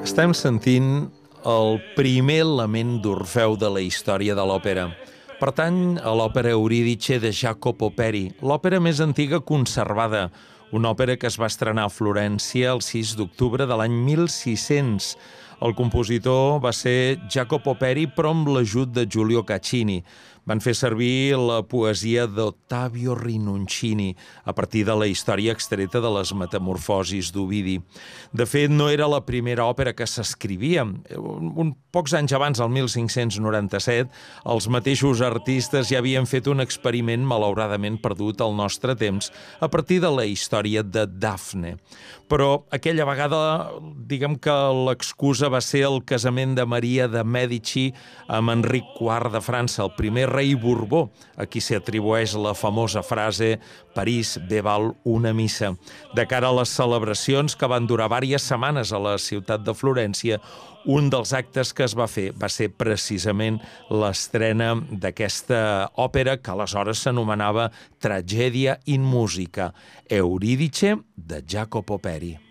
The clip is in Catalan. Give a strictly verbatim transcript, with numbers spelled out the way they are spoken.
Estem sentint el primer element d'Orfeu de la història de l'òpera. Pertany a l'òpera Eurídice de Jacopo Peri, l'òpera més antiga conservada, una òpera que es va estrenar a Florència el sis d'octubre de l'any mil sis-cents. El compositor va ser Jacopo Peri, però amb l'ajut de Giulio Caccini. Van fer servir la poesia d'Ottavio Rinuccini a partir de la història extreta de les Metamorfosis d'Ovidi. De fet, no era la primera òpera que s'escrivia. Un pocs anys abans, el mil cinc-cents noranta-set, els mateixos artistes ja havien fet un experiment malauradament perdut al nostre temps a partir de la història de Dafne. Però aquella vegada, diguem que l'excusa va ser el casament de Maria de Mèdici amb Enric quart de França, el primer rei Borbó, a qui s'atribueix la famosa frase «París bé val una missa». De cara a les celebracions que van durar diverses setmanes a la ciutat de Florència, un dels actes que es va fer va ser precisament l'estrena d'aquesta òpera que aleshores s'anomenava Tragedia in Musica, Eurídice de Jacopo Peri.